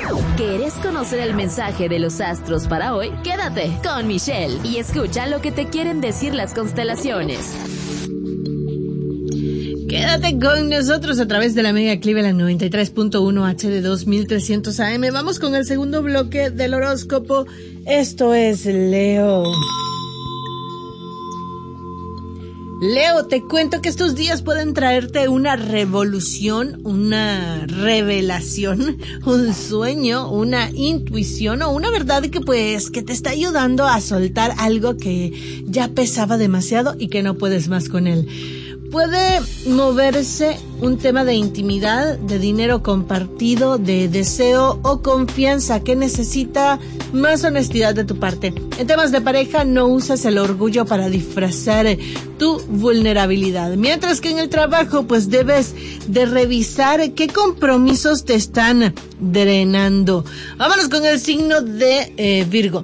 ¿Querés conocer el mensaje de los astros para hoy? Quédate con Michelle y escucha lo que te quieren decir las constelaciones. Quédate con nosotros a través de la Mega Cleveland 93.1 HD 2300 AM. Vamos con el segundo bloque del horóscopo. Esto es Leo. Leo, te cuento que estos días pueden traerte una revolución, una revelación, un sueño, una intuición o una verdad que te está ayudando a soltar algo que ya pesaba demasiado y que no puedes más con él. Puede moverse un tema de intimidad, de dinero compartido, de deseo o confianza que necesita más honestidad de tu parte. En temas de pareja, no uses el orgullo para disfrazar tu vulnerabilidad. Mientras que en el trabajo, pues debes de revisar qué compromisos te están drenando. Vámonos con el signo de Virgo.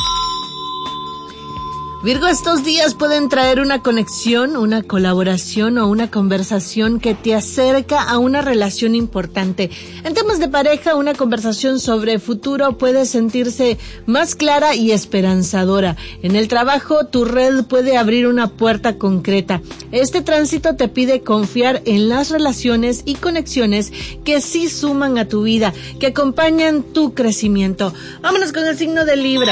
Virgo, estos días pueden traer una conexión, una colaboración o una conversación que te acerca a una relación importante. En temas de pareja, una conversación sobre futuro puede sentirse más clara y esperanzadora. En el trabajo, tu red puede abrir una puerta concreta. Este tránsito te pide confiar en las relaciones y conexiones que sí suman a tu vida, que acompañan tu crecimiento. Vámonos con el signo de Libra.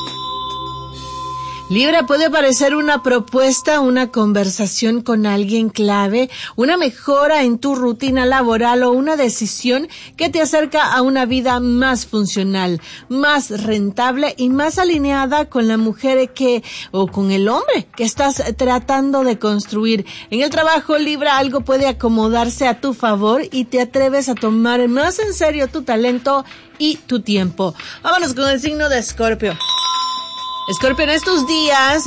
Libra, puede aparecer una propuesta, una conversación con alguien clave, una mejora en tu rutina laboral o una decisión que te acerca a una vida más funcional, más rentable y más alineada con la mujer o con el hombre que estás tratando de construir. En el trabajo, Libra, algo puede acomodarse a tu favor y te atreves a tomar más en serio tu talento y tu tiempo. Vámonos con el signo de Escorpio. Escorpio, en estos días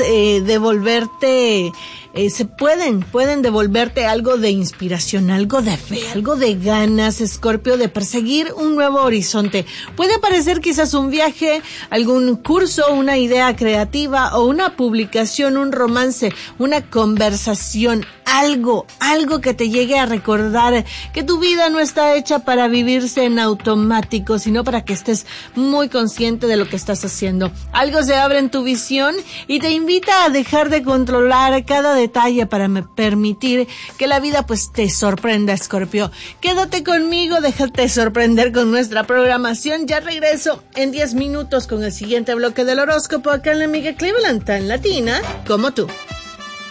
pueden devolverte algo de inspiración, algo de fe, algo de ganas, Escorpio, de perseguir un nuevo horizonte. Puede aparecer quizás un viaje, algún curso, una idea creativa o una publicación, un romance, una conversación, algo que te llegue a recordar que tu vida no está hecha para vivirse en automático, sino para que estés muy consciente de lo que estás haciendo. Algo se abre en tu visión y te invita a dejar de controlar cada detalle para permitir que la vida pues te sorprenda, Escorpio. Quédate conmigo, déjate sorprender con nuestra programación. Ya regreso en 10 minutos con el siguiente bloque del horóscopo acá en la Mega Cleveland, tan latina como tú.